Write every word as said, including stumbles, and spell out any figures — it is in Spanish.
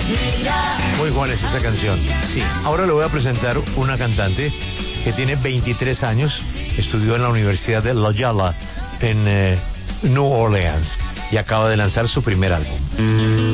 Muy Juanes esa canción. Sí. Ahora le voy a presentar una cantante que tiene veintitrés años, estudió en la Universidad de Loyola en eh, New Orleans y acaba de lanzar su primer álbum.